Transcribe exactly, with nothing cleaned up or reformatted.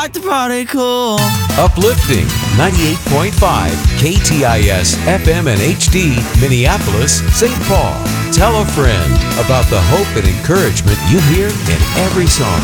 like the party cool. Uplifting ninety-eight point five K T I S F M and H D, Minneapolis, Saint Paul. Tell a friend about the hope and encouragement you hear in every song.